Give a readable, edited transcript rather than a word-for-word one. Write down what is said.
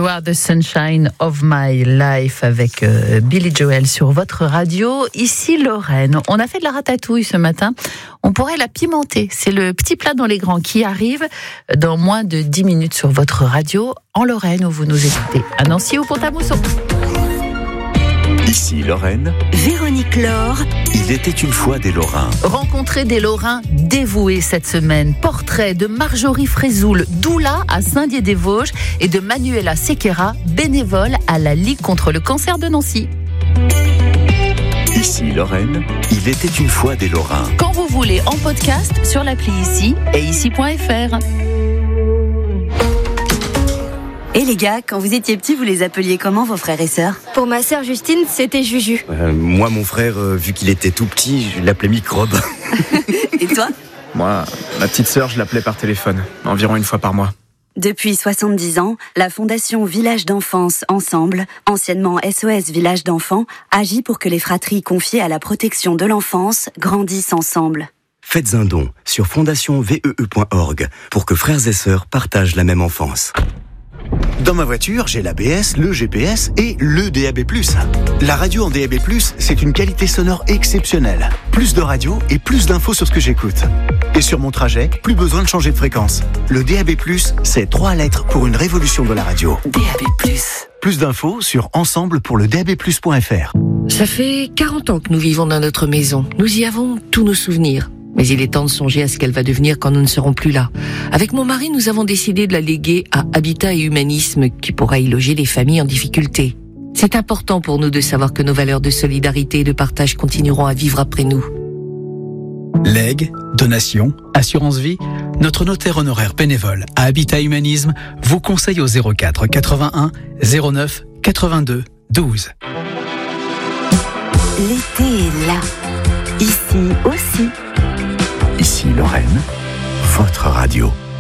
You are the sunshine of my life avec Billy Joel sur votre radio. Ici Lorraine. On a fait de la ratatouille ce matin. On pourrait la pimenter. C'est le petit plat dans les grands qui arrive dans moins de 10 minutes sur votre radio en Lorraine où vous nous écoutez. À Nancy ou Pont-à-Mousson. Ici Lorraine. Véronique Laure. Il était une fois des Lorrains. Rencontrer des Lorrains dévoués cette semaine. Portrait de Marjorie Frézoul, doula à Saint-Dié-des-Vosges et de Manuela Sequeira, bénévole à la Ligue contre le cancer de Nancy. Ici Lorraine. Il était une fois des Lorrains. Quand vous voulez en podcast sur l'appli Ici et ici.fr. Et les gars, quand vous étiez petits, vous les appeliez comment vos frères et sœurs ? Pour ma sœur Justine, c'était Juju. Moi, mon frère, vu qu'il était tout petit, je l'appelais Microbe. Et toi ? Moi, ma petite sœur, je l'appelais par téléphone, environ une fois par mois. Depuis 70 ans, la Fondation Village d'Enfance Ensemble, anciennement SOS Village d'Enfants, agit pour que les fratries confiées à la protection de l'enfance grandissent ensemble. Faites un don sur fondationvee.org pour que frères et sœurs partagent la même enfance. Dans ma voiture, j'ai l'ABS, le GPS et le DAB+. La radio en DAB+, c'est une qualité sonore exceptionnelle. Plus de radio et plus d'infos sur ce que j'écoute. Et sur mon trajet, plus besoin de changer de fréquence. Le DAB+, c'est 3 lettres pour une révolution de la radio. DAB+. Plus d'infos sur ensemble-pour-le-DAB+.fr. Ça fait 40 ans que nous vivons dans notre maison. Nous y avons tous nos souvenirs. Mais il est temps de songer à ce qu'elle va devenir quand nous ne serons plus là. Avec mon mari, nous avons décidé de la léguer à Habitat et Humanisme, qui pourra y loger les familles en difficulté. C'est important pour nous de savoir que nos valeurs de solidarité et de partage continueront à vivre après nous. Legs, donations, assurance vie, notre notaire honoraire bénévole à Habitat Humanisme vous conseille au 04 81 09 82 12. L'été est là. Ici aussi. Ici Lorraine. Votre radio.